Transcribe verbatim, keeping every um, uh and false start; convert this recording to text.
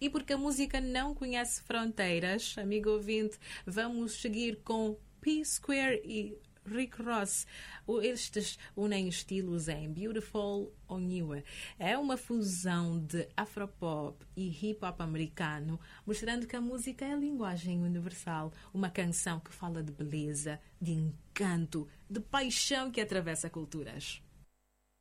E porque a música não conhece fronteiras, amigo ouvinte, vamos seguir com P-Square e Rick Ross. Estes unem estilos em Beautiful on You. É uma fusão de afropop e hip-hop americano, mostrando que a música é a linguagem universal. Uma canção que fala de beleza, de encanto, de paixão que atravessa culturas.